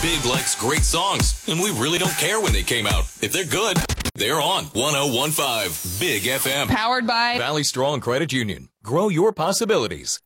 Big likes great songs, and we really don't care when they came out. If they're good, they're on 101.5 Big FM. Powered by Valley Strong Credit Union. Grow your possibilities.